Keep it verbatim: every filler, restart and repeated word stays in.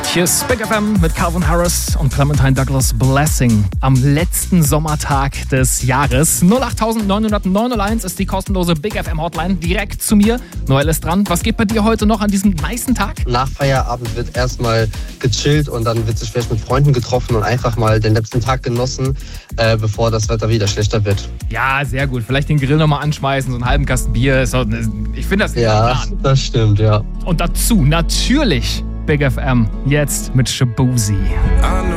Hier ist Big F M mit Calvin Harris und Clementine Douglas Blessing am letzten Sommertag des Jahres. null acht neun null neun null eins ist die kostenlose Big F M Hotline direkt zu mir. Noel ist dran. Was geht bei dir heute noch an diesem nicen Tag? Nach Feierabend wird erstmal gechillt und dann wird sich vielleicht mit Freunden getroffen und einfach mal den letzten Tag genossen, äh, bevor das Wetter wieder schlechter wird. Ja, sehr gut. Vielleicht den Grill nochmal anschmeißen, so einen halben Kasten Bier. Ist auch, ich finde das Ja, Plan. das stimmt, ja. Und dazu natürlich Big F M jetzt mit Shabuzi.